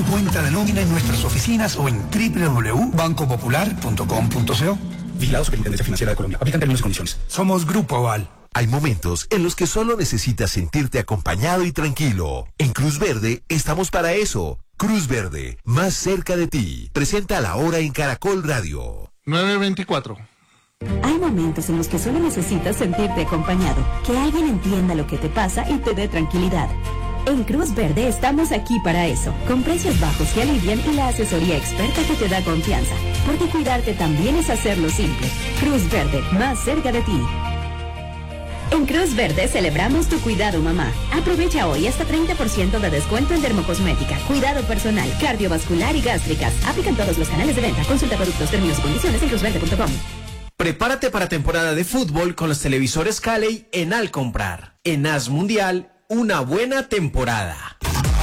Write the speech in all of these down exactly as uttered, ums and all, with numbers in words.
tu cuenta de nómina en nuestras oficinas o en doble u doble u doble u punto banco popular punto com punto co. Vigilado Superintendencia Financiera de Colombia. Aplican términos y condiciones. Somos Grupo Aval. Hay momentos en los que solo necesitas sentirte acompañado y tranquilo. En Cruz Verde estamos para eso. Cruz Verde, más cerca de ti. Presenta La Hora en Caracol Radio. nueve veinticuatro. Hay momentos en los que solo necesitas sentirte acompañado, que alguien entienda lo que te pasa y te dé tranquilidad. En Cruz Verde estamos aquí para eso, con precios bajos que alivian y la asesoría experta que te da confianza, porque cuidarte también es hacerlo simple. Cruz Verde, más cerca de ti. En Cruz Verde celebramos tu cuidado, mamá. Aprovecha hoy hasta treinta por ciento de descuento en dermocosmética, cuidado personal, cardiovascular y gástricas. Aplican todos los canales de venta. Consulta productos, términos y condiciones en cruz verde punto com. Prepárate para temporada de fútbol con los televisores Cali en Al Comprar. En As Mundial, una buena temporada.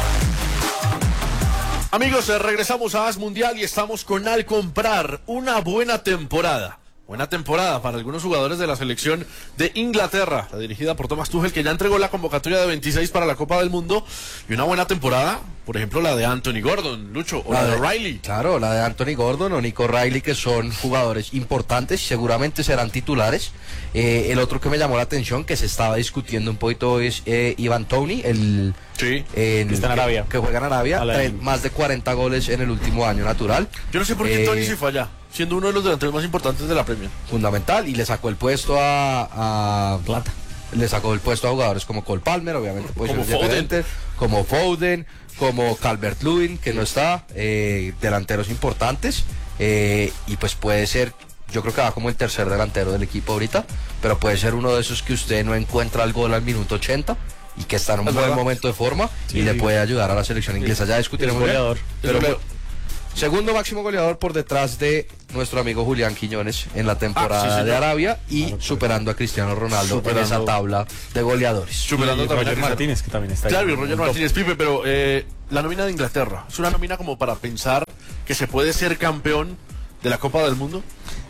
Amigos, regresamos a As Mundial y estamos con Al Comprar. Una buena temporada. Buena temporada para algunos jugadores de la selección de Inglaterra, la dirigida por Thomas Tuchel, que ya entregó la convocatoria de veintiséis para la Copa del Mundo. Y una buena temporada, por ejemplo, la de Anthony Gordon, Lucho, o la, la de, de Riley. Claro, la de Anthony Gordon o Nico Riley, que son jugadores importantes, seguramente serán titulares. Eh, el otro que me llamó la atención, que se estaba discutiendo un poquito, es eh, Ivan Toney, el... Sí, en, que está en Arabia. Que, que juega en Arabia, trae más de cuarenta goles en el último año natural. Yo no sé por qué eh, Toney se fue allá, siendo uno de los delanteros más importantes de la Premier. Fundamental, y le sacó el puesto a... a Plata. Le sacó el puesto a jugadores como Cole Palmer, obviamente, como Foden. como Foden, como Calvert-Lewin, que no está, eh, delanteros importantes, eh, y pues puede ser, yo creo que va como el tercer delantero del equipo ahorita, pero puede ser uno de esos que usted no encuentra el gol al minuto ochenta, y que está en un es buen verdad. momento de forma, sí, y le puede ayudar a la selección inglesa. Ya discutiremos. Goleador. Pero, pero, segundo máximo goleador por detrás de nuestro amigo Julián Quiñones en la temporada ah, sí, de Arabia, y claro, superando a Cristiano Ronaldo superando. en esa tabla de goleadores. Superando y también Roger Martínez, que también está ahí. Claro, y Roger Martínez, Pipe, pero eh, la nómina de Inglaterra, ¿es una nómina como para pensar que se puede ser campeón de la Copa del Mundo?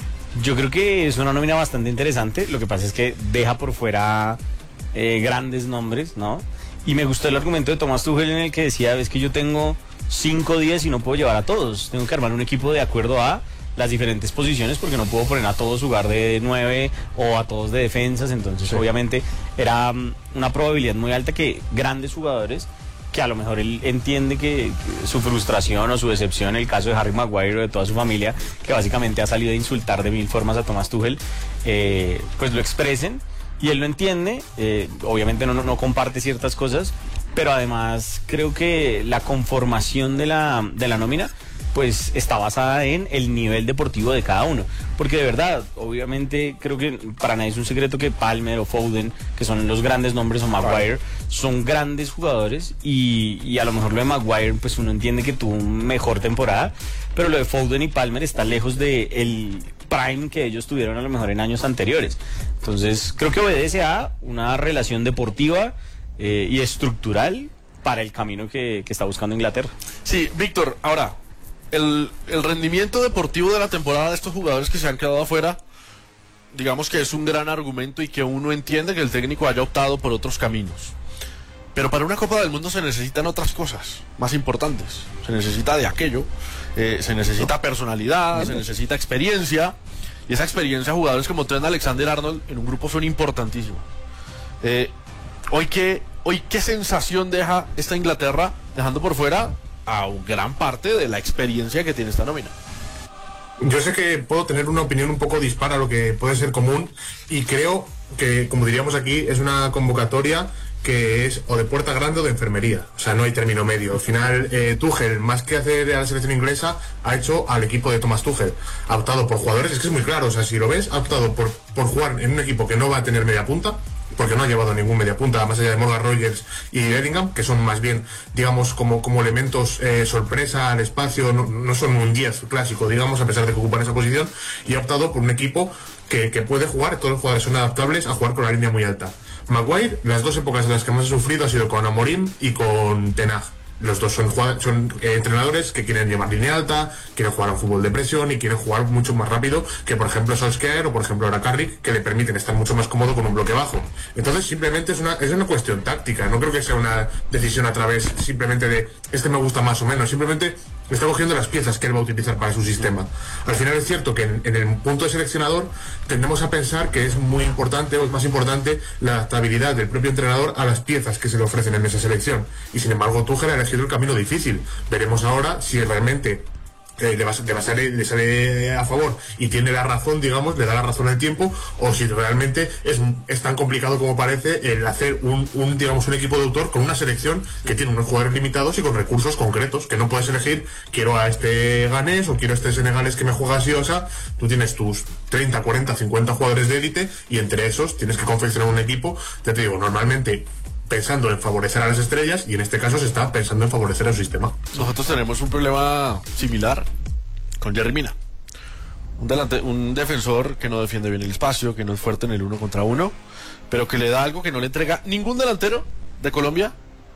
Yo creo que es una nómina bastante interesante. Lo que pasa es que deja por fuera eh, grandes nombres, ¿no? Y me gustó el argumento de Thomas Tuchel en el que decía, es que yo tengo cinco días y no puedo llevar a todos. Tengo que armar un equipo de acuerdo a las diferentes posiciones, porque no puedo poner a todos jugar de nueve o a todos de defensas. Entonces, sí, obviamente, era um, una probabilidad muy alta que grandes jugadores, que a lo mejor él entiende que, que su frustración o su decepción, el caso de Harry Maguire o de toda su familia, que básicamente ha salido a insultar de mil formas a Thomas Tuchel, eh, pues lo expresen. Y él lo entiende, eh, obviamente no, no, no comparte ciertas cosas, pero además creo que la conformación de la, de la nómina pues está basada en el nivel deportivo de cada uno, porque de verdad, obviamente creo que para nadie es un secreto que Palmer o Foden, que son los grandes nombres, o Maguire, son grandes jugadores, y, y a lo mejor lo de Maguire pues uno entiende que tuvo una mejor temporada, pero lo de Foden y Palmer está lejos de el prime que ellos tuvieron a lo mejor en años anteriores. Entonces creo que obedece a una relación deportiva eh, y estructural para el camino que, que está buscando Inglaterra. Sí, Víctor, ahora el, el rendimiento deportivo de la temporada de estos jugadores que se han quedado afuera, digamos que es un gran argumento y que uno entiende que el técnico haya optado por otros caminos. Pero para una Copa del Mundo se necesitan otras cosas más importantes. Se necesita de aquello, eh, se necesita personalidad, se necesita experiencia. Y esa experiencia, jugadores como Trent Alexander-Arnold en un grupo son importantísimos. Eh, hoy, ¿qué, hoy, ¿qué sensación deja esta Inglaterra, dejando por fuera a gran parte de la experiencia que tiene esta nómina? Yo sé que puedo tener una opinión un poco dispar a lo que puede ser común, y creo que, como diríamos aquí, es una convocatoria que es o de puerta grande o de enfermería, o sea, no hay término medio. Al final, eh, Tuchel, más que hacer a la selección inglesa, ha hecho al equipo de Thomas Tuchel, ha optado por jugadores, es que es muy claro, o sea, si lo ves, ha optado por, por jugar en un equipo que no va a tener media punta, porque no ha llevado ningún media punta, más allá de Morgan Rogers y Bellingham, que son más bien, digamos, como, como elementos eh, sorpresa al espacio, no, no son un diez clásico, digamos, a pesar de que ocupan esa posición, y ha optado por un equipo que, que puede jugar, todos los jugadores son adaptables a jugar con la línea muy alta. Maguire, las dos épocas en las que más ha sufrido ha sido con Amorim y con Ten Hag. los dos son, son eh, entrenadores que quieren llevar línea alta, quieren jugar a un fútbol de presión y quieren jugar mucho más rápido que, por ejemplo, Solskjaer o, por ejemplo, ahora Carrick, que le permiten estar mucho más cómodo con un bloque bajo. Entonces, simplemente es una, es una cuestión táctica. No creo que sea una decisión a través simplemente de este me gusta más o menos. Simplemente está cogiendo las piezas que él va a utilizar para su sistema. Al final es cierto que en, en el punto de seleccionador tendemos a pensar que es muy importante o es más importante la adaptabilidad del propio entrenador a las piezas que se le ofrecen en esa selección. Y sin embargo, Tuchel ha elegido el camino difícil. Veremos ahora si realmente Eh, le, va, le, va a salir, le sale a favor y tiene la razón, digamos, le da la razón al tiempo, o si realmente es, es tan complicado como parece el hacer un, un, digamos, un equipo de autor con una selección que tiene unos jugadores limitados y con recursos concretos, que no puedes elegir, quiero a este ganés o quiero a este senegalés que me juega así o sea. Tú tienes tus treinta, cuarenta, cincuenta jugadores de élite y entre esos tienes que confeccionar un equipo, ya te digo, normalmente pensando en favorecer a las estrellas y en este caso se está pensando en favorecer a su sistema. Nosotros tenemos un problema similar con Yerry Mina, un, delante, un defensor que no defiende bien el espacio, que no es fuerte en el uno contra uno, pero que le da algo que no le entrega ningún delantero de Colombia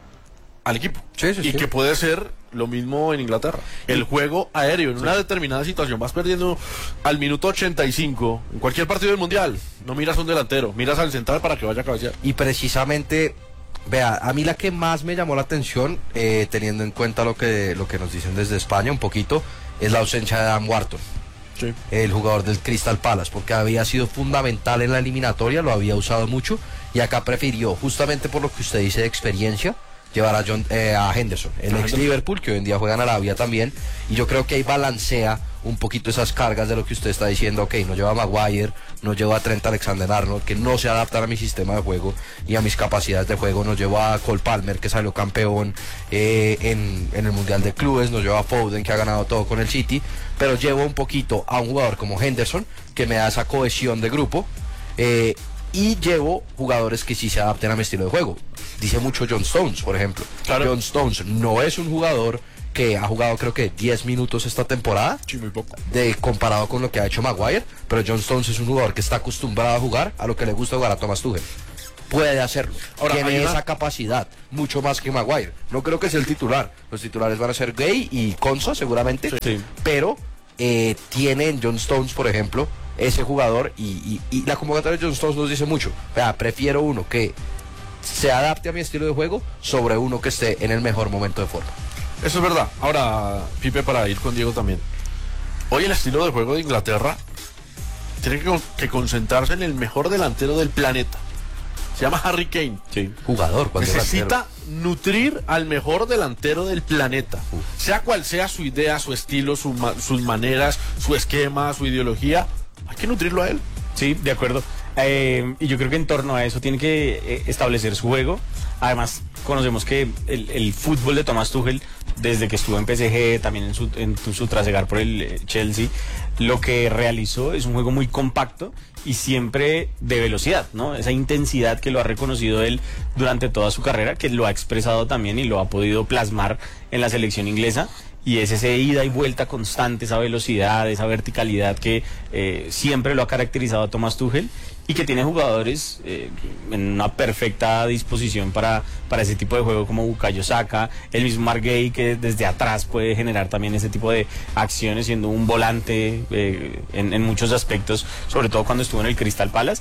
al equipo. Sí, sí, y sí. que puede ser lo mismo en Inglaterra. El juego aéreo, en sí. una determinada situación, vas perdiendo al minuto ochenta y cinco, en cualquier partido del Mundial, no miras a un delantero, miras al central para que vaya a cabecear. Y precisamente, vea, a mí la que más me llamó la atención, eh, teniendo en cuenta lo que, lo que nos dicen desde España un poquito, es la ausencia de Dan Wharton, sí. el jugador del Crystal Palace, porque había sido fundamental en la eliminatoria, lo había usado mucho, y acá prefirió, justamente por lo que usted dice de experiencia, llevar a, John, eh, a Henderson, el ex Liverpool, que hoy en día juega en Arabia también, y yo creo que ahí balancea un poquito esas cargas de lo que usted está diciendo. Ok, no lleva a Maguire, no lleva a Trent Alexander-Arnold, que no se adaptan a mi sistema de juego y a mis capacidades de juego, nos lleva a Cole Palmer, que salió campeón eh, en, en el Mundial de Clubes, nos lleva a Foden, que ha ganado todo con el City, pero llevo un poquito a un jugador como Henderson, que me da esa cohesión de grupo, eh, y llevo jugadores que sí se adapten a mi estilo de juego. Dice mucho John Stones, por ejemplo. Claro. John Stones no es un jugador que ha jugado creo que diez minutos esta temporada, sí, muy poco, de, comparado con lo que ha hecho Maguire, pero John Stones es un jugador que está acostumbrado a jugar a lo que le gusta jugar a Thomas Tuchel. Puede hacerlo, ahora, tiene una... esa capacidad, mucho más que Maguire. No creo que sea el titular, los titulares van a ser Gay y Konsa seguramente, sí. pero eh, tiene en John Stones, por ejemplo, ese jugador, y, y, y la convocatoria de John Stones nos dice mucho. O sea, prefiero uno que se adapte a mi estilo de juego sobre uno que esté en el mejor momento de forma. Eso es verdad. Ahora, Pipe, para ir con Diego también. Hoy el estilo de juego de Inglaterra tiene que, que concentrarse en el mejor delantero del planeta. Se llama Harry Kane. Sí. Jugador, cuando necesita nutrir al mejor delantero del planeta. Uf. Sea cual sea su idea, su estilo, su ma sus maneras, su esquema, su ideología, hay que nutrirlo a él. Sí, de acuerdo. Eh, y yo creo que en torno a eso tiene que eh, establecer su juego. Además, conocemos que el, el fútbol de Thomas Tuchel, desde que estuvo en P S G, también en su, en su trasegar por el eh, Chelsea, lo que realizó es un juego muy compacto y siempre de velocidad, ¿no? Esa intensidad que lo ha reconocido él durante toda su carrera, que lo ha expresado también y lo ha podido plasmar en la selección inglesa. Y es ese ida y vuelta constante, esa velocidad, esa verticalidad que eh, siempre lo ha caracterizado a Thomas Tuchel y que tiene jugadores eh, en una perfecta disposición para, para ese tipo de juego, como Bukayo Saka, el mismo Mark Gay, que desde atrás puede generar también ese tipo de acciones, siendo un volante eh, en, en muchos aspectos, sobre todo cuando estuvo en el Crystal Palace,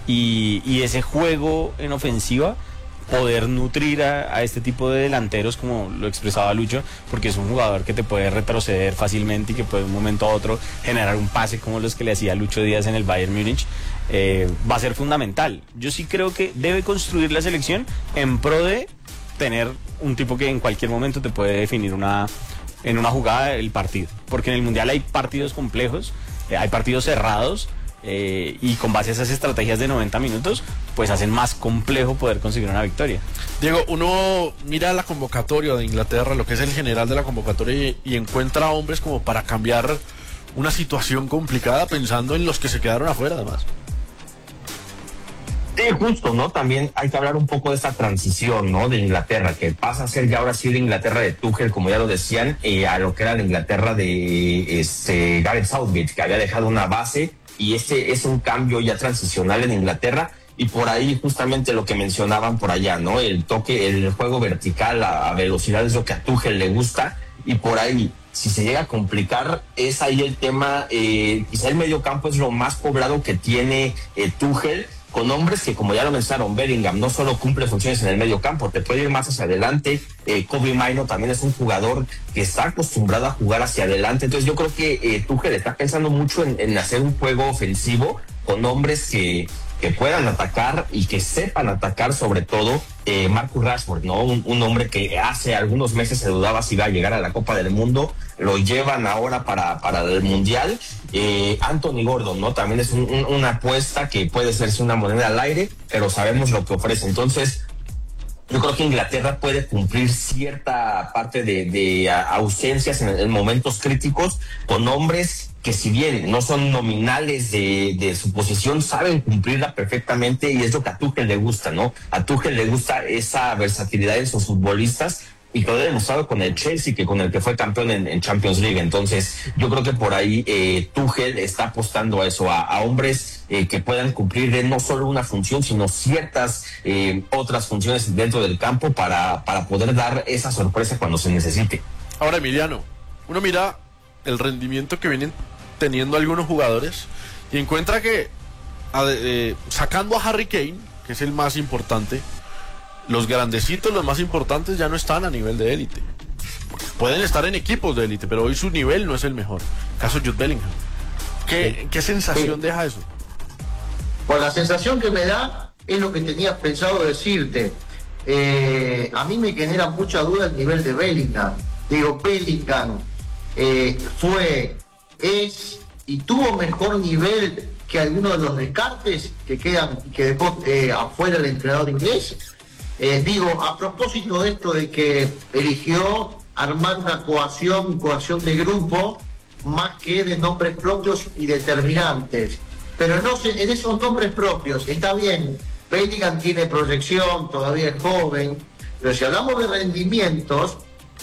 y, y ese juego en ofensiva, poder nutrir a, a este tipo de delanteros, como lo expresaba Lucho, porque es un jugador que te puede retroceder fácilmente y que puede de un momento a otro generar un pase como los que le hacía Lucho Díaz en el Bayern Múnich. Eh, va a ser fundamental. Yo sí creo que debe construir la selección en pro de tener un tipo que en cualquier momento te puede definir una, en una jugada el partido, porque en el Mundial hay partidos complejos, eh, hay partidos cerrados. Eh, y con base a esas estrategias de noventa minutos, pues hacen más complejo poder conseguir una victoria. Diego, uno mira la convocatoria de Inglaterra, lo que es el general de la convocatoria, y, y encuentra hombres como para cambiar una situación complicada, pensando en los que se quedaron afuera además. Sí, justo, ¿no? También hay que hablar un poco de esta transición, ¿no? De Inglaterra, que pasa a ser ya ahora sí la Inglaterra de Tuchel, como ya lo decían, eh, a lo que era la Inglaterra de este, Gareth Southgate, que había dejado una base. Y este es un cambio ya transicional en Inglaterra y por ahí justamente lo que mencionaban por allá, ¿no? El toque, el juego vertical a, a velocidad es lo que a Tuchel le gusta, y por ahí, si se llega a complicar, es ahí el tema, eh, quizá el medio campo es lo más poblado que tiene eh, Tuchel, con hombres que, como ya lo mencionaron, Bellingham no solo cumple funciones en el medio campo, te puede ir más hacia adelante. eh, Kobbie Mainoo también es un jugador que está acostumbrado a jugar hacia adelante. Entonces yo creo que eh, Tuchel está pensando mucho en, en hacer un juego ofensivo con hombres que, que puedan atacar y que sepan atacar, sobre todo eh, Marcus Rashford, ¿no? Un, un hombre que hace algunos meses se dudaba si iba a llegar a la Copa del Mundo, lo llevan ahora para, para el Mundial. Eh, Anthony Gordon, ¿no? También es un, un, una apuesta que puede serse una moneda al aire, pero sabemos lo que ofrece. Entonces, yo creo que Inglaterra puede cumplir cierta parte de, de ausencias en, en momentos críticos con hombres que, si bien no son nominales de, de su posición, saben cumplirla perfectamente, y es lo que a Tuchel le gusta, ¿no? A Tuchel le gusta esa versatilidad en sus futbolistas, y que lo ha demostrado con el Chelsea, que con el que fue campeón en, en Champions League. Entonces, yo creo que por ahí eh, Tuchel está apostando a eso, a, a hombres eh, que puedan cumplir de no solo una función, sino ciertas eh, otras funciones dentro del campo para, para poder dar esa sorpresa cuando se necesite. Ahora, Emiliano, uno mira el rendimiento que vienen teniendo algunos jugadores y encuentra que a, eh, sacando a Harry Kane, que es el más importante, los grandecitos, los más importantes, ya no están a nivel de élite. Pueden estar en equipos de élite, pero hoy su nivel no es el mejor. Caso Jude Bellingham. ¿Qué, sí. ¿qué sensación sí. deja eso? Pues la sensación que me da es lo que tenías pensado decirte. Eh, a mí me genera mucha duda el nivel de Bellingham. Digo, Bellingham eh, fue, es y tuvo mejor nivel que algunos de los descartes que quedan, que dejó eh, afuera el entrenador inglés. Eh, digo, a propósito de esto de que eligió armar una coacción, coacción de grupo, más que de nombres propios y determinantes. Pero no sé, en esos nombres propios, está bien, Bellingham tiene proyección, todavía es joven, pero si hablamos de rendimientos,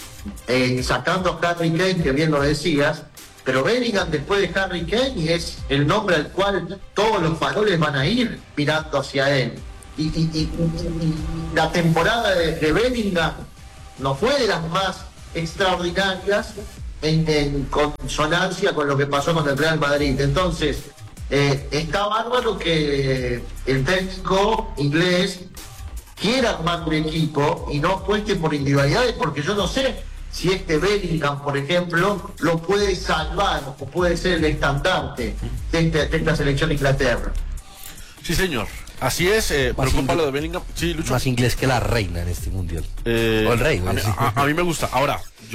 eh, sacando a Harry Kane, que bien lo decías, pero Bellingham después de Harry Kane es el nombre al cual todos los faroles van a ir mirando hacia él. Y, y, y, y la temporada de, de Bellingham no fue de las más extraordinarias en, en consonancia con lo que pasó con el Real Madrid. Entonces, eh, está bárbaro que el técnico inglés quiera armar un equipo y no apueste por individualidades, porque yo no sé si este Bellingham, por ejemplo, lo puede salvar o puede ser el estandarte de, este, de esta selección de Inglaterra. Sí, señor. Así es, eh, preocupa lo de Bellingham. Sí, Lucho. Más inglés que la reina en este mundial. Eh, o el rey. A mí, a, a mí me gusta. Ahora, yo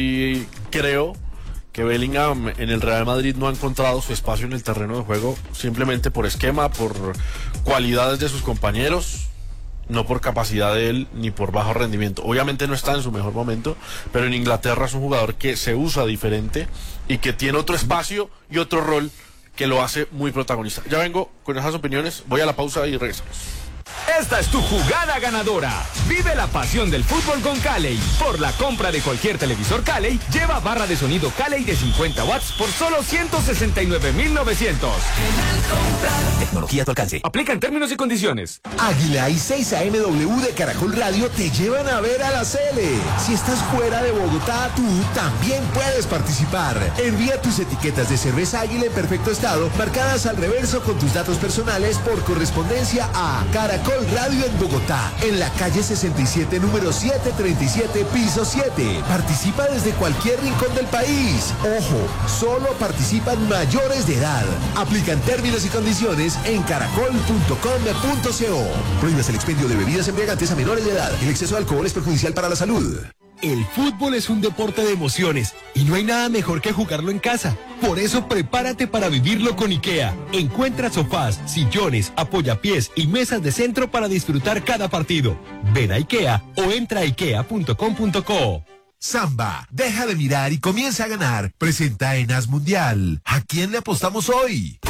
sí creo que Bellingham en el Real Madrid no ha encontrado su espacio en el terreno de juego, simplemente por esquema, por cualidades de sus compañeros, no por capacidad de él, ni por bajo rendimiento. Obviamente no está en su mejor momento, pero en Inglaterra es un jugador que se usa diferente y que tiene otro espacio y otro rol que lo hace muy protagonista. Ya vengo con esas opiniones, voy a la pausa y regresamos. Esta es tu jugada ganadora. Vive la pasión del fútbol con Calley. Por la compra de cualquier televisor Calley, lleva barra de sonido Calley de cincuenta watts por solo ciento sesenta y nueve mil novecientos. Tecnología a tu alcance. Aplica en términos y condiciones. Águila y seis A M W de Caracol Radio te llevan a ver a la Cele. Si estás fuera de Bogotá, tú también puedes participar. Envía tus etiquetas de cerveza Águila en perfecto estado, marcadas al reverso con tus datos personales por correspondencia a Caracol Radio en Bogotá, en la calle sesenta y siete, número setecientos treinta y siete, piso siete. Participa desde cualquier rincón del país. Ojo, solo participan mayores de edad. Aplican términos y condiciones en caracol punto com punto co. Prohíbas el expendio de bebidas embriagantes a menores de edad. El exceso de alcohol es perjudicial para la salud. El fútbol es un deporte de emociones y no hay nada mejor que jugarlo en casa. Por eso prepárate para vivirlo con IKEA. Encuentra sofás, sillones, apoyapiés y mesas de centro para disfrutar cada partido. Ven a IKEA o entra a ikea punto com punto co. Samba, deja de mirar y comienza a ganar. Presenta en As Mundial. ¿A quién le apostamos hoy?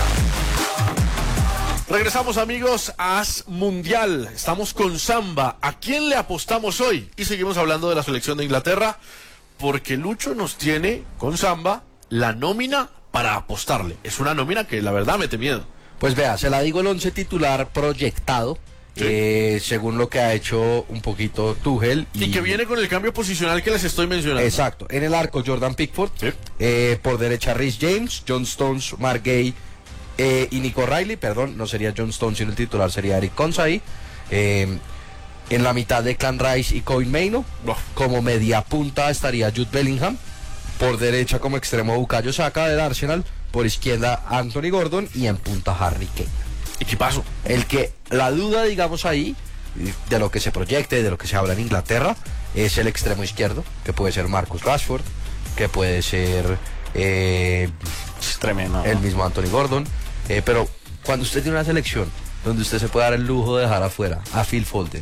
Regresamos, amigos, a As Mundial. Estamos con Samba. ¿A quién le apostamos hoy? Y seguimos hablando de la selección de Inglaterra, porque Lucho nos tiene con Samba la nómina para apostarle. Es una nómina que la verdad mete miedo. Pues vea, se la digo el once titular proyectado, sí. eh, según lo que ha hecho un poquito Tuchel. Y, y que viene con el cambio posicional que les estoy mencionando. Exacto. En el arco, Jordan Pickford. Sí. Eh, por derecha, Reece James, John Stones, Mark Gay eh, y Nico Riley. Perdón, no sería John Stones, sino el titular sería Eric Consahí. Eh, en la mitad, Declan Rice y Kobe Mainoo. Oh. Como media punta estaría Jude Bellingham. Por derecha, como extremo, Bukayo Saka del Arsenal. Por izquierda, Anthony Gordon. Y en punta, Harry Kane. Equipazo. El que, la duda, digamos ahí, de lo que se proyecte, de lo que se habla en Inglaterra, es el extremo izquierdo, que puede ser Marcus Rashford, que puede ser eh, tremendo, el mismo Anthony Gordon. Eh, pero cuando usted tiene una selección donde usted se puede dar el lujo de dejar afuera a Phil Foden,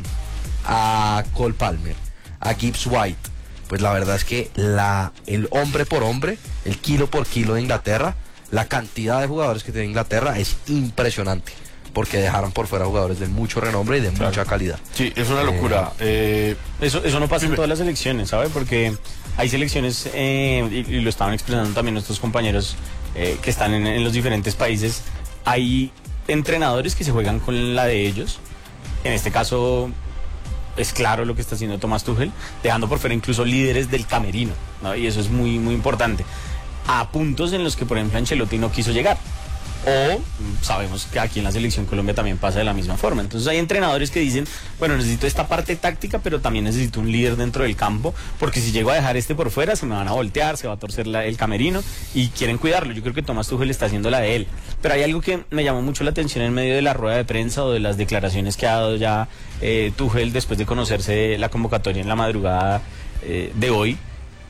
a Cole Palmer, a Gibbs White, pues la verdad es que la, el hombre por hombre, el kilo por kilo de Inglaterra, la cantidad de jugadores que tiene Inglaterra es impresionante, porque dejaron por fuera jugadores de mucho renombre y de claro. mucha calidad. Sí, es una locura. Eh, eh, eso, eso no pasa en todas las selecciones, ¿sabe? Porque hay selecciones, eh, y, y lo estaban expresando también nuestros compañeros eh, que están en, en los diferentes países, hay entrenadores que se juegan con la de ellos. En este caso es claro lo que está haciendo Thomas Tuchel, dejando por fuera incluso líderes del camerino, ¿no? Y eso es muy, muy importante. A puntos en los que, por ejemplo, Ancelotti no quiso llegar. O sabemos que aquí en la selección Colombia también pasa de la misma forma. Entonces hay entrenadores que dicen, bueno, necesito esta parte táctica, pero también necesito un líder dentro del campo, porque si llego a dejar este por fuera, se me van a voltear, se va a torcer la, el camerino, y quieren cuidarlo. Yo creo que Thomas Tuchel está haciendo la de él. Pero hay algo que me llamó mucho la atención en medio de la rueda de prensa o de las declaraciones que ha dado ya eh, Tuchel después de conocerse la convocatoria en la madrugada eh, de hoy.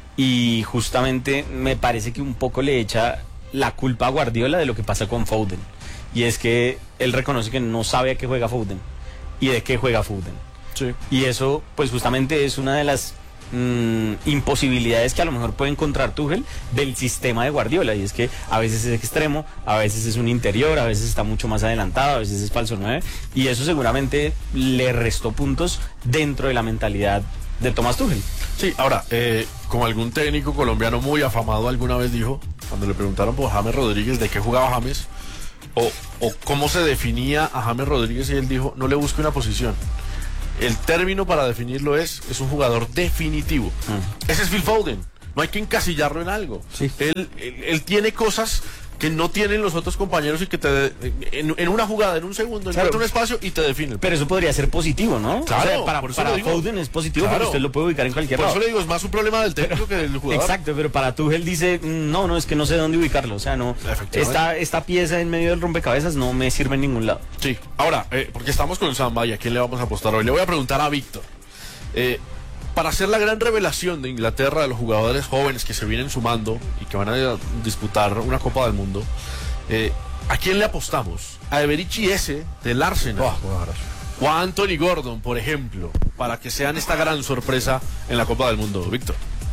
Y justamente me parece que un poco le echa la culpa a Guardiola de lo que pasa con Foden. Y es que él reconoce que no sabe a qué juega Foden y de qué juega Foden. Sí. Y eso, pues justamente es una de las mmm, imposibilidades que a lo mejor puede encontrar Tuchel del sistema de Guardiola. Y es que a veces es extremo, a veces es un interior, a veces está mucho más adelantado, a veces es falso nueve. Y eso seguramente le restó puntos dentro de la mentalidad de Thomas Tuchel. Sí, ahora, eh, como algún técnico colombiano muy afamado alguna vez dijo, cuando le preguntaron por James Rodríguez de qué jugaba James, o, o cómo se definía a James Rodríguez, y él dijo, no le busque una posición. El término para definirlo es, es un jugador definitivo. Mm. Ese es Phil Foden, no hay que encasillarlo en algo. Sí. Él, él, él tiene cosas que no tienen los otros compañeros y que te en, en una jugada, en un segundo, encuentra claro. un espacio y te define. Pero eso podría ser positivo, ¿no? Claro, o sea, para, para Foden es positivo, claro. Porque usted lo puede ubicar en cualquier Por lado. Por eso le digo, es más un problema del técnico pero, que del jugador. Exacto, pero para Tuchel dice, no, no, es que no sé dónde ubicarlo. O sea, no, esta, esta pieza en medio del rompecabezas no me sirve en ningún lado. Sí, ahora, eh, porque estamos con Samba y a quién le vamos a apostar hoy. Le voy a preguntar a Víctor. Eh, Para hacer la gran revelación de Inglaterra, de los jugadores jóvenes que se vienen sumando y que van a disputar una Copa del Mundo, Eh, ¿a quién le apostamos? ¿A Eberici ese del Arsenal? Oh, ¿O a Anthony Gordon, por ejemplo, para que sean esta gran sorpresa en la Copa del Mundo, Víctor?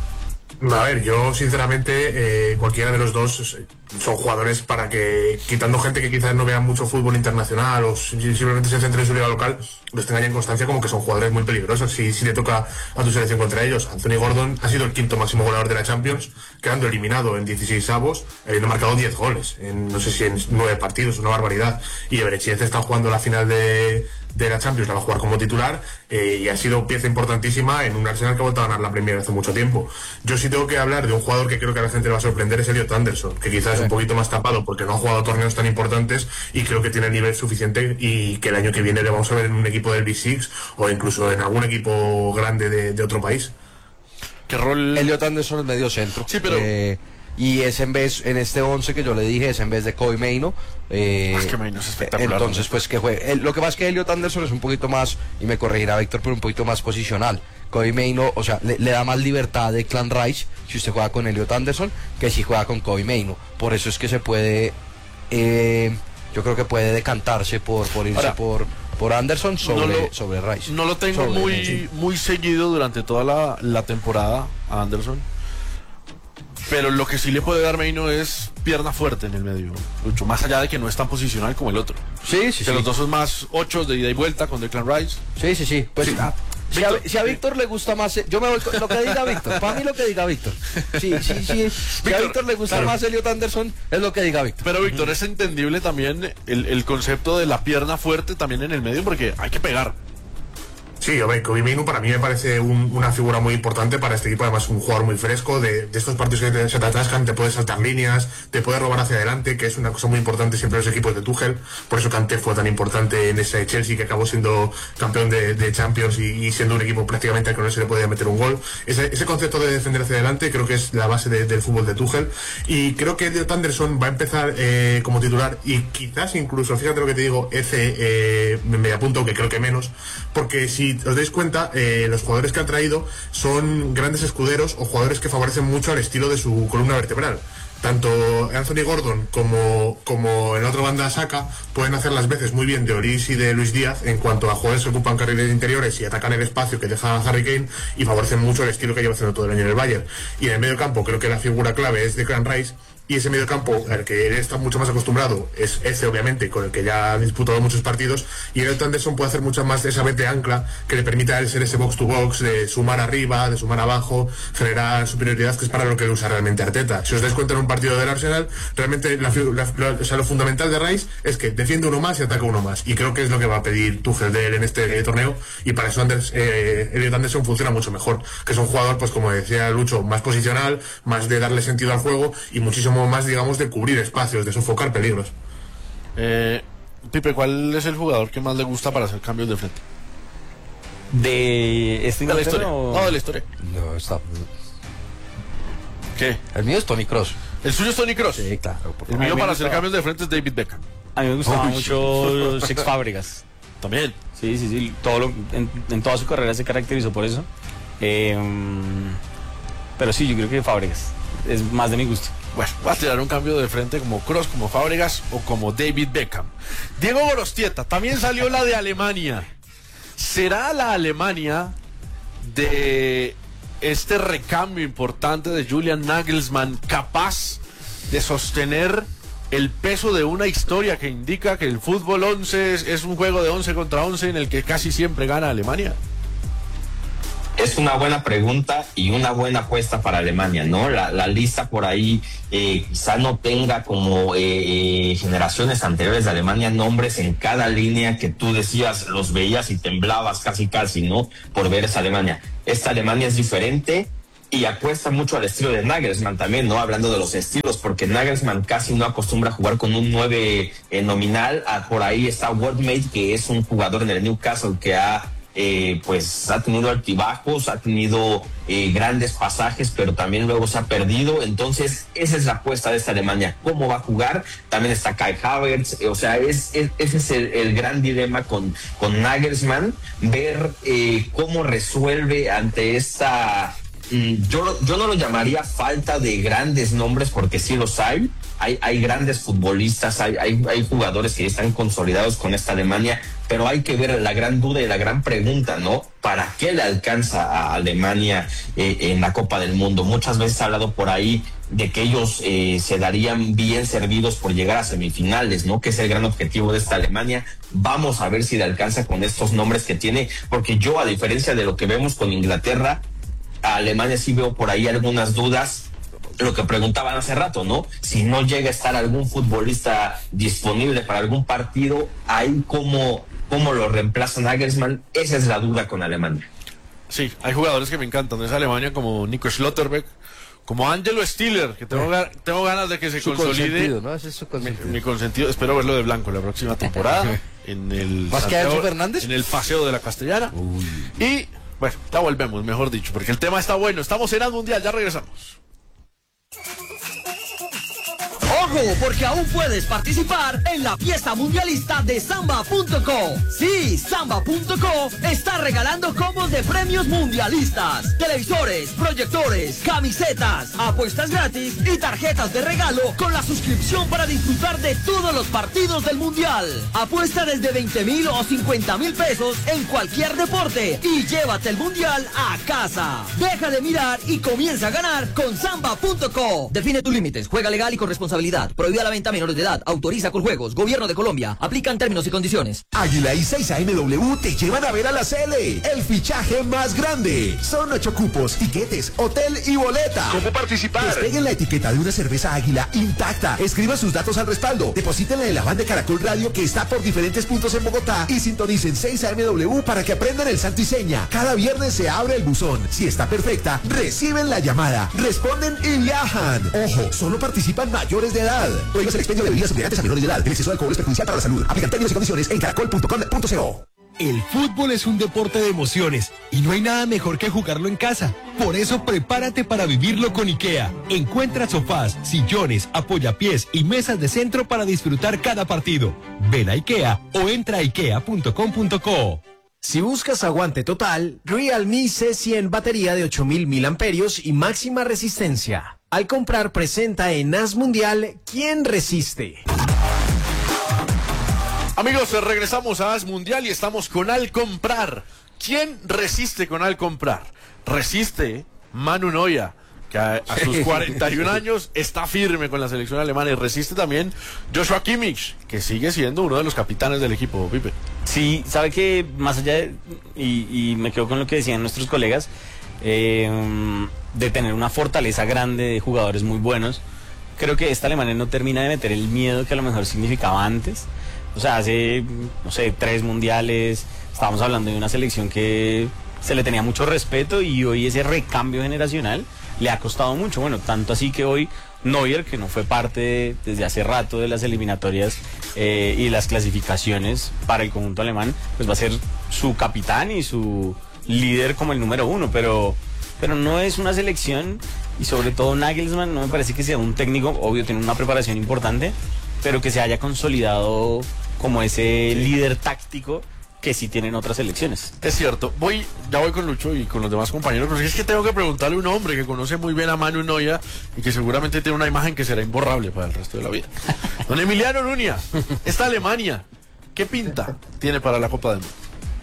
A ver, yo sinceramente eh, cualquiera de los dos son jugadores para que, quitando gente que quizás no vea mucho fútbol internacional o simplemente se centre en su liga local, los tengan en constancia como que son jugadores muy peligrosos si, si le toca a tu selección contra ellos. Anthony Gordon ha sido el quinto máximo goleador de la Champions, quedando eliminado en dieciséis avos, habiendo marcado diez goles en no sé si en nueve partidos, una barbaridad. Y Eberici está jugando la final de de la Champions, la va a jugar como titular eh, y ha sido pieza importantísima en un Arsenal que ha vuelto a ganar la Premier hace mucho tiempo. Yo sí tengo que hablar de un jugador que creo que a la gente le va a sorprender, es Elliot Anderson, que quizás sí. es un poquito más tapado porque no ha jugado torneos tan importantes y creo que tiene el nivel suficiente y que el año que viene le vamos a ver en un equipo del Big Six o incluso en algún equipo grande de, de otro país. ¿Qué rol? Elliot Anderson es medio centro. Sí, pero... Eh... Y es en vez, en este once que yo le dije, es en vez de Kobe Mainoo. Eh, es que Mainoo es espectacular. Entonces, ¿no? pues que juegue. El, lo que pasa es que Elliot Anderson es un poquito más, y me corregirá Víctor, pero un poquito más posicional. Kobe Mainoo, o sea, le, le da más libertad de Declan Rice si usted juega con Elliot Anderson que si juega con Kobe Mainoo. Por eso es que se puede, eh, yo creo que puede decantarse por, por irse Ahora, por, por Anderson sobre, no lo, sobre Rice. No lo tengo sobre muy, Rice. muy seguido durante toda la, la temporada a Anderson. Pero lo que sí le puede dar Mainoo es pierna fuerte en el medio, mucho más allá de que no es tan posicional como el otro. Sí, sí, que sí. los dos son más ocho de ida y vuelta con Declan Rice. Sí, sí, sí. Pues sí. Ah, Si a, si a Víctor le gusta más, yo me voy con lo que diga Víctor. Para mí lo que diga Víctor. Sí, sí, sí. Si a Víctor le gusta claro. más Elliot Anderson, es lo que diga Víctor. Pero Víctor, es entendible también el, el concepto de la pierna fuerte también en el medio, porque hay que pegar. Sí, hombre, Kobbie Mainoo para mí me parece un, una figura muy importante para este equipo, además un jugador muy fresco, de, de estos partidos que te, se te atascan, te puede saltar líneas, te puede robar hacia adelante, que es una cosa muy importante siempre en los equipos de Tuchel, por eso Kanté fue tan importante en ese Chelsea que acabó siendo campeón de, de Champions y, y siendo un equipo prácticamente al que no se le podía meter un gol. Ese, ese concepto de defender hacia adelante creo que es la base de, del fútbol de Tuchel, y creo que Elliot Anderson va a empezar eh, como titular, y quizás incluso, fíjate lo que te digo, Eze eh, me apunto, que creo que menos, porque si os dais cuenta, eh, los jugadores que han traído son grandes escuderos o jugadores que favorecen mucho al estilo de su columna vertebral. Tanto Anthony Gordon como, como en la otra banda Saka pueden hacer las veces muy bien de Lloris y de Luis Díaz en cuanto a jugadores que ocupan carriles interiores y atacan el espacio que deja Harry Kane, y favorecen mucho el estilo que lleva haciendo todo el año en el Bayern. Y en el medio campo creo que la figura clave es Declan Rice, y ese medio campo al que él está mucho más acostumbrado es ese, obviamente, con el que ya ha disputado muchos partidos, y Elliot Anderson puede hacer mucho más de esa vez de ancla que le permita a él ser ese box to box, de sumar arriba, de sumar abajo, generar superioridad, que es para lo que usa realmente Arteta. Si os dais cuenta en un partido del Arsenal, realmente la, la, la, o sea, lo fundamental de Rice es que defiende uno más y ataca uno más, y creo que es lo que va a pedir Tuchel de él en este eh, torneo, y para eso Anders, eh, Elliot Anderson funciona mucho mejor, que es un jugador, pues como decía Lucho, más posicional, más de darle sentido al juego y muchísimo más, digamos, de cubrir espacios, de sofocar peligros. Eh, Pipe, ¿cuál es el jugador que más le gusta para hacer cambios de frente? ¿De este de la historia? o... No, de la historia. No, está. ¿Qué? El mío es Toni Kroos. ¿El suyo es Toni Kroos? Sí, claro. El mío para hacer cambios de frente es David Beckham. A mí me gustaba Uy. mucho Cesc Fábregas. También. Sí, sí, sí. Todo lo, en, en toda su carrera se caracterizó por eso. Eh, pero sí, yo creo que Fábregas es más de mi gusto. Bueno, va a tirar un cambio de frente como Kroos, como Fábregas o como David Beckham. Diego Gorostieta, también salió la de Alemania. ¿Será la Alemania de este recambio importante de Julian Nagelsmann capaz de sostener el peso de una historia que indica que el fútbol once es, es un juego de once contra once en el que casi siempre gana Alemania? Es una buena pregunta y una buena apuesta para Alemania, ¿no? La, la lista por ahí eh, quizá no tenga como eh, eh, generaciones anteriores de Alemania nombres en cada línea que tú decías, los veías y temblabas casi casi, ¿no? Por ver esa Alemania. Esta Alemania es diferente y apuesta mucho al estilo de Nagelsmann también, ¿no? Hablando de los estilos, porque Nagelsmann casi no acostumbra a jugar con un nueve eh, nominal. Ah, por ahí está Wardmate, que es un jugador en el Newcastle que ha Eh, pues ha tenido altibajos, ha tenido eh, grandes pasajes, pero también luego se ha perdido. Entonces esa es la apuesta de esta Alemania, cómo va a jugar. También está Kai Havertz, eh, o sea, es, es, ese es el, el gran dilema con, con Nagelsmann, ver eh, cómo resuelve ante esta, mm, yo, yo no lo llamaría falta de grandes nombres, porque sí los hay. Hay, hay grandes futbolistas, hay, hay, hay jugadores que están consolidados con esta Alemania, pero hay que ver la gran duda y la gran pregunta, ¿no? ¿Para qué le alcanza a Alemania eh, en la Copa del Mundo? Muchas veces ha hablado por ahí de que ellos eh, se darían bien servidos por llegar a semifinales, ¿no? Que es el gran objetivo de esta Alemania. Vamos a ver si le alcanza con estos nombres que tiene, porque yo, a diferencia de lo que vemos con Inglaterra, a Alemania sí veo por ahí algunas dudas. Lo que preguntaban hace rato, ¿no? Si no llega a estar algún futbolista disponible para algún partido, ahí cómo, cómo lo reemplaza Nagelsmann, esa es la duda con Alemania. Sí, hay jugadores que me encantan de esa Alemania, como Nico Schlotterbeck, como Angelo Stiller, que tengo, eh. tengo ganas de que se su consolide. ¿No? Ese es su consentido. Mi, mi consentido, espero verlo de blanco la próxima temporada. en el ¿Más que a Enzo Fernández? En el Paseo de la Castellana. Uy. Y, bueno, ya volvemos, mejor dicho, porque el tema está bueno. Estamos en el Mundial, ya regresamos. ¡Ojo! Porque aún puedes participar en la fiesta mundialista de Samba punto co. Sí, Samba punto co está regalando combos de premios mundialistas, televisores, proyectores, camisetas, apuestas gratis y tarjetas de regalo con la suscripción para disfrutar de todos los partidos del mundial. Apuesta desde veinte mil o cincuenta mil pesos en cualquier deporte y llévate el mundial a casa. Deja de mirar y comienza a ganar con Samba punto co. Define tus límites, juega legal y con responsabilidad. edad. Prohibida la venta a menores de edad. Autoriza con juegos. Gobierno de Colombia. Aplican términos y condiciones. Águila y seis A M W te llevan a ver a la Cele, el fichaje más grande. Son ocho cupos, tiquetes, hotel y boleta. ¿Cómo participar? Despeguen la etiqueta de una cerveza Águila intacta. Escriban sus datos al respaldo. Deposítenla en la van de Caracol Radio que está por diferentes puntos en Bogotá y sintonicen seis A M W para que aprendan el santo y seña. Cada viernes se abre el buzón. Si está perfecta, reciben la llamada, responden y viajan. Ojo, solo participan mayores de edad. Prohíbas el expendio de bebidas embriagantes a menores de edad. El exceso de alcohol es perjudicial para la salud. Aplican términos y condiciones en caracol punto com punto co. El fútbol es un deporte de emociones y no hay nada mejor que jugarlo en casa. Por eso prepárate para vivirlo con IKEA. Encuentra sofás, sillones, apoyapiés y mesas de centro para disfrutar cada partido. Ven a IKEA o entra a ikea punto com punto co. Si buscas aguante total, Realme C cien batería de ocho mil miliamperios y máxima resistencia. Al comprar presenta en A S Mundial ¿Quién resiste? Amigos, regresamos a A S Mundial y estamos con Al Comprar. ¿Quién resiste con Al Comprar? Resiste Manu Neuer, que a, a sus cuarenta y un años está firme con la selección alemana, y resiste también Joshua Kimmich, que sigue siendo uno de los capitanes del equipo, Pipe. Sí, sabe que más allá de, y, y me quedo con lo que decían nuestros colegas, eh, de tener una fortaleza grande de jugadores muy buenos, creo que esta Alemania no termina de meter el miedo que a lo mejor significaba antes. O sea, hace, no sé, tres mundiales, estábamos hablando de una selección que se le tenía mucho respeto y hoy ese recambio generacional le ha costado mucho. Bueno, tanto así que hoy Neuer, que no fue parte de, desde hace rato de las eliminatorias eh, y las clasificaciones para el conjunto alemán, pues va a ser su capitán y su líder como el número uno, pero, pero no es una selección, y sobre todo Nagelsmann no me parece que sea un técnico, obvio tiene una preparación importante, pero que se haya consolidado como ese líder táctico que sí tienen otras selecciones. Es cierto. Voy, ya voy con Lucho y con los demás compañeros, pero es que tengo que preguntarle a un hombre que conoce muy bien a Manu Neuer y que seguramente tiene una imagen que será imborrable para el resto de la vida. Don Emiliano Nuña, esta Alemania, ¿qué pinta tiene para la Copa del Mundo?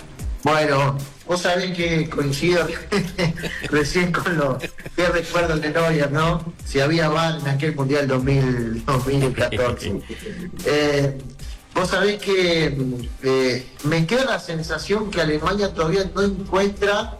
Bueno, vos sabés que coincido recién con los que recuerdos de Neuer, ¿no? Si había V A R en aquel Mundial dos mil catorce. Eh, vos sabés que eh, me queda la sensación que Alemania todavía no encuentra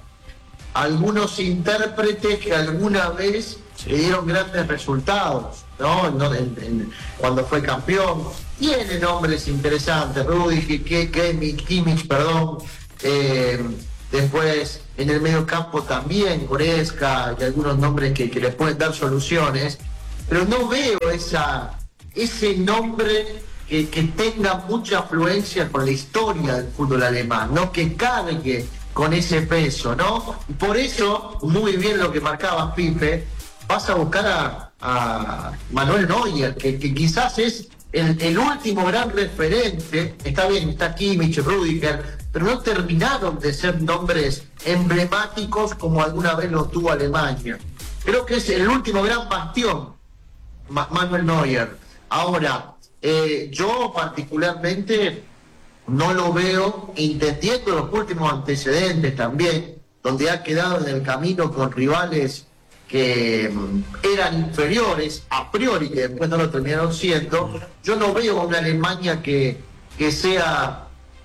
algunos intérpretes que alguna vez sí. le dieron grandes resultados, ¿no? no en, en, cuando fue campeón. Tiene nombres interesantes, Rüdiger, Kimmich, perdón. Eh, después en el medio campo también Goretzka y algunos nombres que, que le pueden dar soluciones, pero no veo esa ese nombre que, que tenga mucha afluencia con la historia del fútbol alemán, no que cargue con ese peso, ¿no? Por eso, muy bien lo que marcaba Pipe, vas a buscar a, a Manuel Neuer, que, que quizás es el, el último gran referente. Está bien, está Kimmich, Rüdiger, pero no terminaron de ser nombres emblemáticos como alguna vez lo tuvo Alemania. Creo que es el último gran bastión, Ma- Manuel Neuer. Ahora, eh, yo particularmente no lo veo, entendiendo los últimos antecedentes también, donde ha quedado en el camino con rivales que um, eran inferiores a priori, que después no lo terminaron siendo. Yo no veo una Alemania que, que sea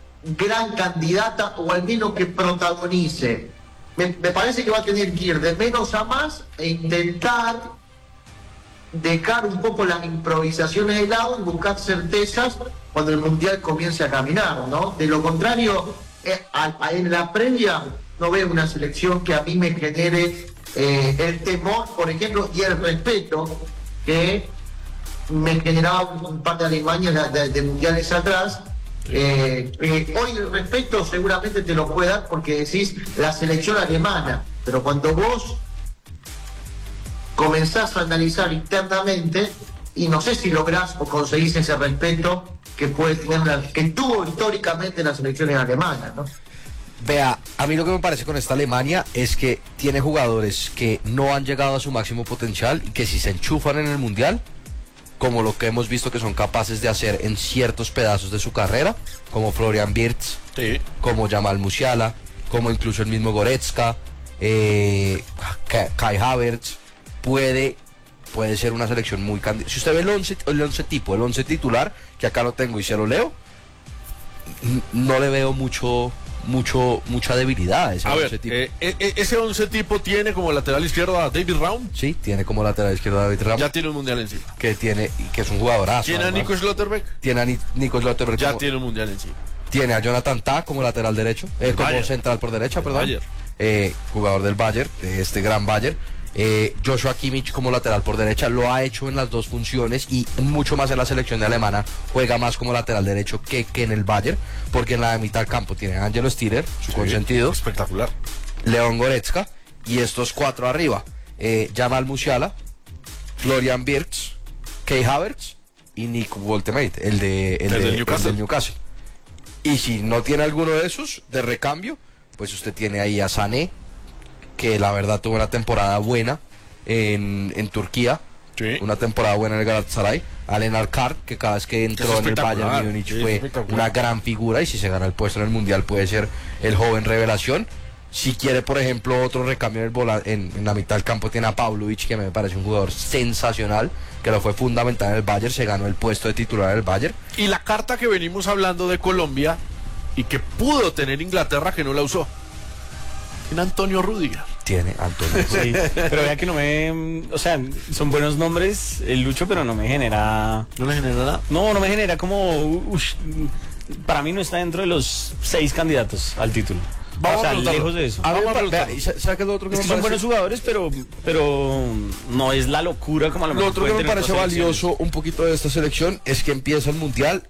gran candidata, o al menos que protagonice. Me, me parece que va a tener que ir de menos a más e intentar dejar un poco las improvisaciones de lado y buscar certezas cuando el Mundial comience a caminar, ¿no? De lo contrario, eh, a, a, en la previa no veo una selección que a mí me genere eh, el temor, por ejemplo, y el respeto que me generaba un, un par de Alemania de, de, de mundiales atrás. Eh, eh, hoy el respeto seguramente te lo puede dar porque decís la selección alemana, pero cuando vos comenzás a analizar internamente, y no sé si lográs o conseguís ese respeto que puede tener la, que tuvo históricamente las selecciones alemanas, ¿no? Vea, a mí lo que me parece con esta Alemania es que tiene jugadores que no han llegado a su máximo potencial y que si se enchufan en el Mundial, como lo que hemos visto que son capaces de hacer en ciertos pedazos de su carrera, como Florian Wirtz, sí. como Jamal Musiala, como incluso el mismo Goretzka, eh, Kai Havertz, puede puede ser una selección muy candidata. Si usted ve el once, el once tipo, el once titular, que acá lo tengo y se lo leo, no le veo mucho, mucho, mucha debilidad a ese a once ver, tipo. Eh, eh, ese once tipo tiene como lateral izquierdo a David Raum. Sí, tiene como lateral izquierdo a David Raum. Ya tiene un mundial encima. Que tiene, que es un jugadorazo. Tiene a además. Nico Schlotterbeck. Tiene a Ni- Nico Schlotterbeck. Ya como- tiene un mundial encima. Tiene a Jonathan Tah como lateral derecho, eh, como Bayern. central por derecha, El perdón. Bayern. Eh, jugador del Bayern, de este gran Bayern. Eh, Joshua Kimmich como lateral por derecha, lo ha hecho en las dos funciones y mucho más en la selección de alemana, juega más como lateral derecho que, que en el Bayern, porque en la de mitad del campo tiene a Angelo Stiller, su Sí, consentido, espectacular. León Goretzka y estos cuatro arriba, eh, Jamal Musiala, Florian Wirtz, Kai Havertz y Nick Woltemate, el, de, el, El de- del el Newcastle. del Newcastle. Y si no tiene alguno de esos de recambio, pues usted tiene ahí a Sané, que la verdad tuvo una temporada buena en, en Turquía, Sí. una temporada buena en el Galatasaray, a Lennart Kar, que cada vez que entró en el espectacular, Bayern Múnich sí, fue espectacular. una gran figura, y si se gana el puesto en el Mundial puede ser el joven revelación. Si quiere, por ejemplo, otro recambio en, el vola- en, en la mitad del campo, tiene a Pavlovic, que me parece un jugador sensacional, que lo fue fundamental en el Bayern, se ganó el puesto de titular del Bayern. Y la carta que venimos hablando de Colombia y que pudo tener Inglaterra que no la usó. En Antonio Rüdiger. Tiene Antonio. Sí, pero vea que no me... O sea, son buenos nombres, el Lucho, pero no me genera... ¿No le genera nada? No, no me genera como... ush, para mí no está dentro de los seis candidatos al título. Vamos o sea, a preguntarlo. lejos de eso. A ver, Vamos a pa- preguntar. vea, ¿y sa- ¿sabe qué es lo otro que Es me que son parece? buenos jugadores, pero, pero no es la locura como a lo Lo mejor otro que pueden me tener parece otras selecciones. valioso un poquito de esta selección es que empieza el Mundial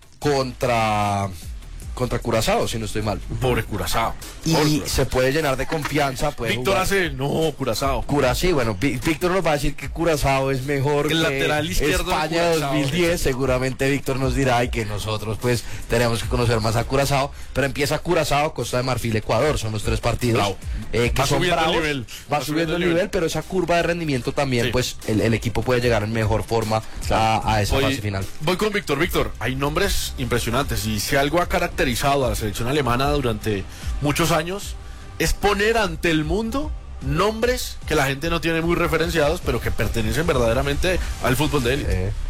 contra contra Curazao, si no estoy mal. Pobre Curazao. Y Pobre Curazao. se puede llenar de confianza. Puede Víctor jugar. hace, no, Curazao. Cura, sí, bueno, Vi- Víctor nos va a decir que Curazao es mejor El que lateral izquierdo de España de Curazao. dos mil diez. Seguramente Víctor nos dirá y que nosotros pues tenemos que conocer más a Curazao. Pero empieza Curazao, Costa de Marfil, Ecuador, son los tres partidos. Bravo. eh, que Va son subiendo el bravos, nivel. Va, subiendo el nivel, pero esa curva de rendimiento también, Sí. pues el, el equipo puede llegar en mejor forma a, a esa Voy, fase final. voy con Víctor. Víctor, hay nombres impresionantes y si algo ha caracterizado a la selección alemana durante muchos años es poner ante el mundo nombres que la gente no tiene muy referenciados, pero que pertenecen verdaderamente al fútbol de élite. Eh,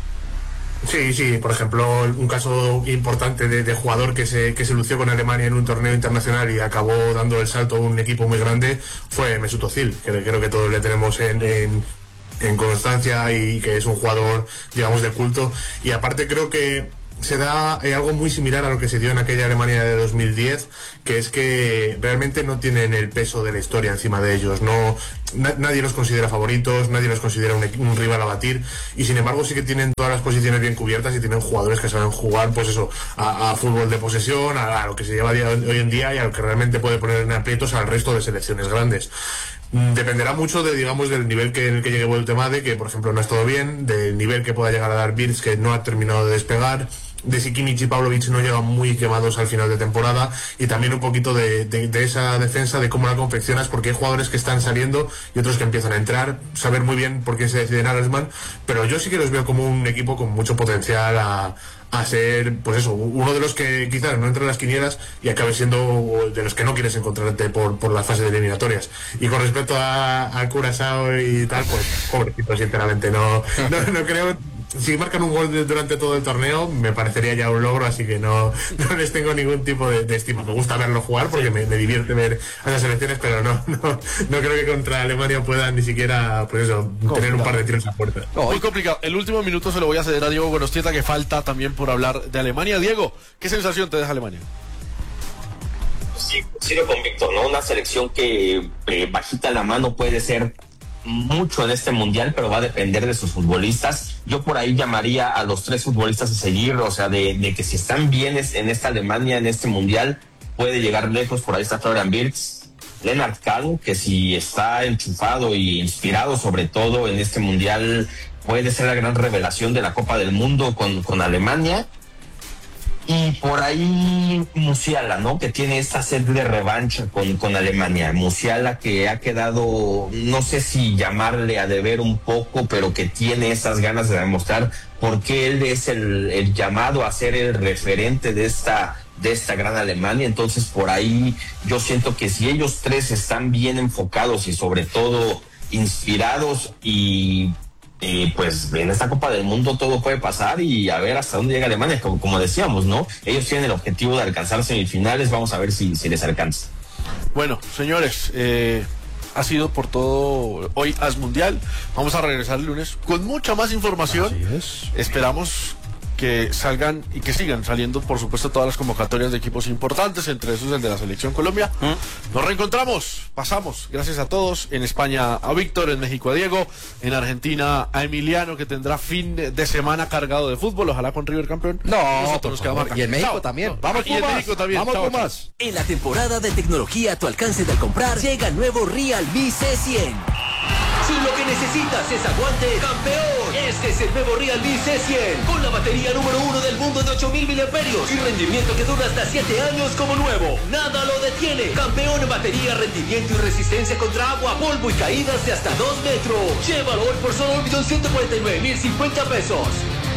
Sí, sí, por ejemplo, un caso importante de, de jugador que se, que se lució con Alemania en un torneo internacional y acabó dando el salto a un equipo muy grande fue Mesut Özil, que creo que todos le tenemos en, en, en constancia y que es un jugador, digamos, de culto. Y aparte creo que se da eh, algo muy similar a lo que se dio en aquella Alemania de dos mil diez, que es que realmente no tienen el peso de la historia encima de ellos, no na- nadie los considera favoritos, nadie los considera un, equi- un rival a batir, y sin embargo sí que tienen todas las posiciones bien cubiertas y tienen jugadores que saben jugar, pues eso, a, a fútbol de posesión, a, a lo que se lleva día- hoy en día y a lo que realmente puede poner en aprietos al resto de selecciones grandes. Mm, Dependerá mucho de, digamos, del nivel que, en el que llegue Woltemade, que por ejemplo no ha estado bien, del nivel que pueda llegar a dar Wirtz, que no ha terminado de despegar, de si Kimmich y Pavlovic no llegan muy quemados al final de temporada, y también un poquito de, de, de esa defensa, de cómo la confeccionas, porque hay jugadores que están saliendo y otros que empiezan a entrar, saber muy bien por qué se decide Nagelsmann, pero yo sí que los veo como un equipo con mucho potencial a, a ser, pues eso, uno de los que quizás no entre en las quinielas y acabe siendo de los que no quieres encontrarte por, por las fases de eliminatorias. Y con respecto a, a Curazao y tal, pues pobrecito, sinceramente, no, no, no creo. Si marcan un gol de- durante todo el torneo, me parecería ya un logro, así que no, no les tengo ningún tipo de, de estima. Me gusta verlo jugar porque me, me divierte ver a las selecciones, pero no, no, no creo que contra Alemania puedan ni siquiera, pues eso, tener un par de tiros a puerta. Muy complicado. El último minuto se lo voy a ceder a Diego Gorostieta, que falta también por hablar de Alemania. Diego, ¿qué sensación te deja Alemania? Sí, coincido con Víctor, ¿no? Una selección que eh, bajita la mano puede ser mucho en este mundial, pero va a depender de sus futbolistas. Yo por ahí llamaría a los tres futbolistas a seguir, o sea, de, de que si están bien en esta Alemania, en este mundial, puede llegar lejos. Por ahí está Florian Wirtz, Lennart Kahn, que si está enchufado y inspirado sobre todo en este mundial, puede ser la gran revelación de la Copa del Mundo con, con Alemania. Y por ahí Musiala, ¿no? Que tiene esta sed de revancha con, con Alemania. Musiala que ha quedado, no sé si llamarle a deber un poco, pero que tiene esas ganas de demostrar por qué él es el, el llamado a ser el referente de esta, de esta gran Alemania. Entonces por ahí yo siento que si ellos tres están bien enfocados y sobre todo inspirados y eh, pues en esta Copa del Mundo todo puede pasar y a ver hasta dónde llega Alemania, como, como decíamos, ¿no? Ellos tienen el objetivo de alcanzar semifinales, vamos a ver si, si les alcanza. Bueno, señores, eh, ha sido por todo hoy As Mundial. Vamos a regresar el lunes con mucha más información. Así es. Esperamos que salgan y que sigan saliendo, por supuesto, todas las convocatorias de equipos importantes, entre esos el de la Selección Colombia. ¿Mm? Nos reencontramos, pasamos, gracias a todos, en España a Víctor, en México a Diego, en Argentina a Emiliano, que tendrá fin de semana cargado de fútbol, ojalá con River campeón. No, nosotros nos quedamos acá. Y en México Chao. también. No. Vamos, y en Pumas. México también. Vamos, Chao, Pumas. En la temporada de tecnología a tu alcance de al comprar, llega el nuevo Realme C cien. Si lo que necesitas es aguante, campeón, este es el nuevo Realme C cien, con la batería número uno del mundo de ocho mil miliamperios y rendimiento que dura hasta siete años como nuevo. Nada lo detiene. Campeón en batería, rendimiento y resistencia contra agua, polvo y caídas de hasta dos metros. Llévalo hoy por solo un millón ciento cuarenta y nueve mil cincuenta pesos.